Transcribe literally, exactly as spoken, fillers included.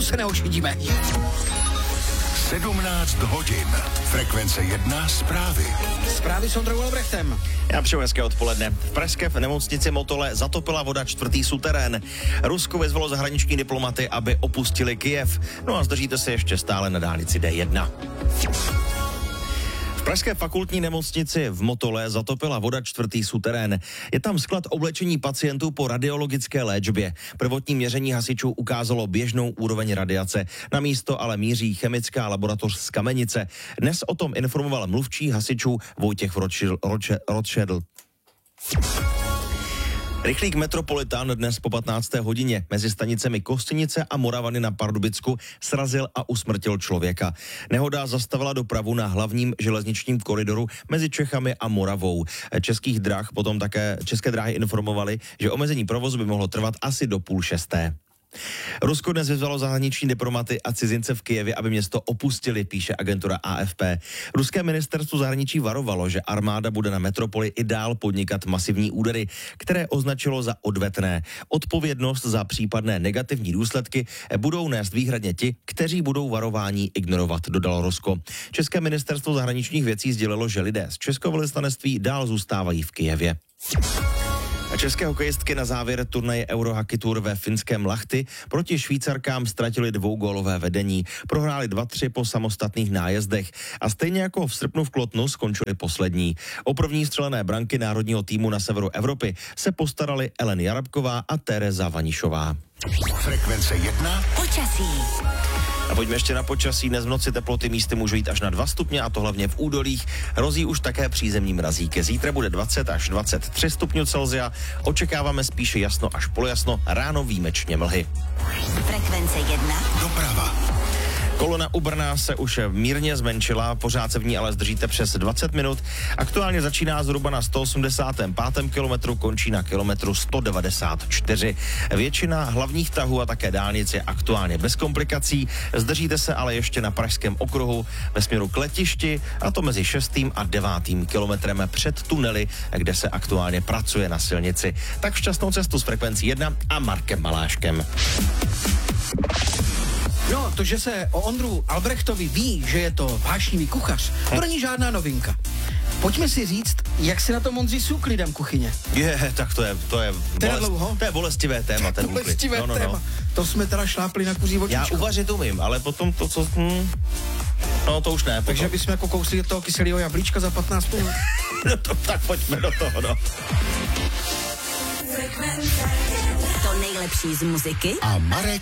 se neošidíme. sedmnáct hodin. Frekvence jedna zprávy. Zprávy s Ondrou Albrechtem. Já přeju hezké odpoledne. V pražské v nemocnici Motole zatopila voda čtvrtý suterén. Rusko vyzvalo zahraniční diplomaty, aby opustili Kyjev. No a zdržíte se ještě stále na dálnici D jedna. V pražské fakultní nemocnici v Motole zatopila voda čtvrtý suterén. Je tam sklad oblečení pacientů po radiologické léčbě. Prvotní měření hasičů ukázalo běžnou úroveň radiace. Na místo ale míří chemická laboratoř z Kamenice. Dnes o tom informoval mluvčí hasičů Vojtěch Rothschild. Rychlík Metropolitan dnes po patnácté hodině mezi stanicemi Kostinice a Moravany na Pardubicku srazil a usmrtil člověka. Nehoda zastavila dopravu na hlavním železničním koridoru mezi Čechami a Moravou. Českých drah potom také České dráhy informovaly, že omezení provozu by mohlo trvat asi do půl šesté. Rusko dnes vyzvalo zahraniční diplomaty a cizince v Kyjevě, aby město opustili, píše agentura A F P. Ruské ministerstvo zahraničí varovalo, že armáda bude na metropoli i dál podnikat masivní údery, které označilo za odvetné. Odpovědnost za případné negativní důsledky budou nést výhradně ti, kteří budou varování ignorovat, dodalo Rusko. České ministerstvo zahraničních věcí sdělilo, že lidé z českého velvyslanectví dál zůstávají v Kyjevě. A české hokejistky na závěr turnaje Eurohockey Tour ve finském Lahti proti Švýcarkám ztratili dvougólové vedení. Prohráli dva tři po samostatných nájezdech a stejně jako v srpnu v Klotnu skončili poslední. O první střelené branky národního týmu na severu Evropy se postarali Ellen Jarabková a Tereza Vanišová. Frekvence jedna. Počasí. A pojďme ještě na počasí. Dnes v noci teploty místy můžou jít až na dva stupně, a to hlavně v údolích. Hrozí už také přízemní mrazíky. Zítra bude dvacet až dvacet tři stupňů Celsia. Očekáváme spíše jasno až polojasno, ráno výjimečně mlhy. Frekvence jedna. Doprava. Kolona u Brna se už mírně zmenšila, pořád se v ní ale zdržíte přes dvacet minut. Aktuálně začíná zhruba na sto osmdesátém pátém kilometru, končí na kilometru sto devadesát čtyři. Většina hlavních tahů a také dálnic je aktuálně bez komplikací. Zdržíte se ale ještě na Pražském okruhu ve směru k letišti, a to mezi šestým a devátým kilometrem před tunely, kde se aktuálně pracuje na silnici. Tak šťastnou cestu s frekvencí jedna a Markem Maláškem. No, to, že se o Ondru Albrechtovi ví, že je to vášnivý kuchař, to není žádná novinka. Pojďme si říct, jak se na tom Ondři sůk lidem kuchyně. Je, tak to je, to je, Teda dlouho? To je bolestivé téma, ten úklid. Bolestivé no, no, téma. no. To jsme teda šlápli na kuří vodíčko. Já uvařit umím, ale potom to, co... Hm, no, to už ne. Potom. Takže bychom jako kousli toho kyselého jablíčka za patnáct minut. No to, tak pojďme do toho, no. To nejlepší z muziky A Marek